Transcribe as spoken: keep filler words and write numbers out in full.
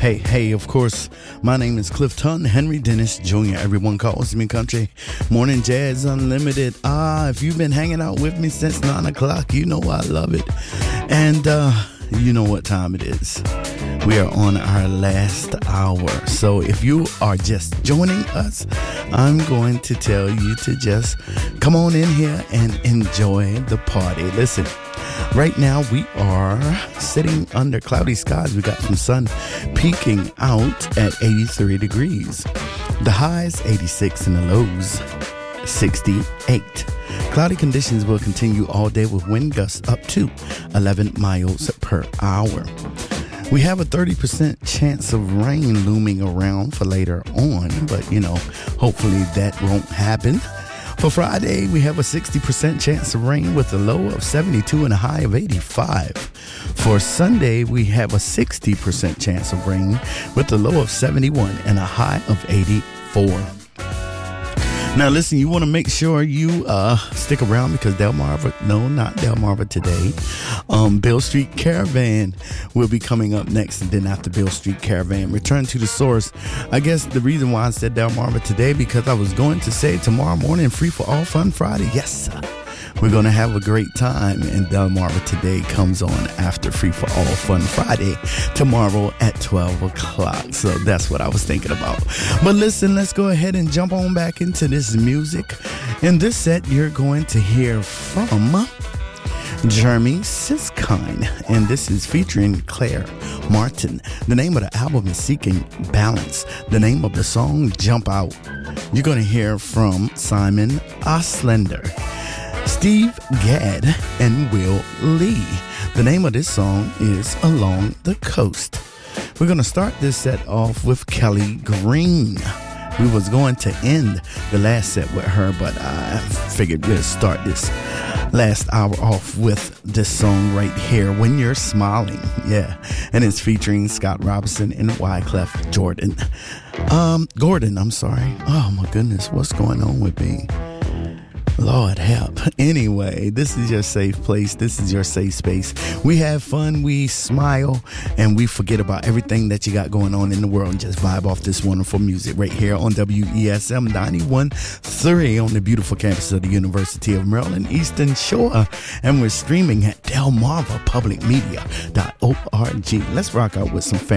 Hey, hey, of course, my name is Clifton Henry Dennis Junior Everyone calls me Country Morning Jazz Unlimited. Ah, if you've been hanging out with me since nine o'clock, you know I love it. And uh, you know what time it is. We are on our last hour. So if you are just joining us, I'm going to tell you to just come on in here and enjoy the party. Listen. Right now, we are sitting under cloudy skies. We got some sun peeking out at eighty-three degrees. The highs, eighty-six, and the lows, sixty-eight. Cloudy conditions will continue all day with wind gusts up to eleven miles per hour. We have a thirty percent chance of rain looming around for later on, but, you know, hopefully that won't happen. For Friday, we have a sixty percent chance of rain with a low of seventy-two and a high of eighty-five. For Sunday, we have a sixty percent chance of rain with a low of seventy-one and a high of eighty-four. Now, listen, you want to make sure you uh, stick around because Delmarva, no, not Delmarva today. Um, Beale Street Caravan will be coming up next. And then after Beale Street Caravan, Return to the Source. I guess the reason why I said Delmarva today because I was going to say tomorrow morning, Free for All Fun Friday. Yes, sir. We're going to have a great time, and Delmarva today comes on after Free for All Fun Friday tomorrow at twelve o'clock. So that's what I was thinking about. But listen, let's go ahead and jump on back into this music. In this set, you're going to hear from Jeremy Siskine, and this is featuring Claire Martin. The name of the album is Seeking Balance. The name of the song, Jump Out. You're going to hear from Simon Oslender, Steve Gadd, and Will Lee. The name of this song is Along the Coast. We're going to start this set off with Kelly Green. We was going to end the last set with her, but I figured we'll start this last hour off with this song right here, When You're Smiling. Yeah, and it's featuring Scott Robinson and Wyclef Jordan. Um, Gordon, I'm sorry. Oh my goodness, what's going on with me? Lord help. Anyway, this is your safe place. This is your safe space. We have fun, we smile, and we forget about everything that you got going on in the world and just vibe off this wonderful music right here on W E S M ninety-one point three on the beautiful campus of the University of Maryland Eastern Shore. And we're streaming at delmarva public media dot org. Let's rock out with some family.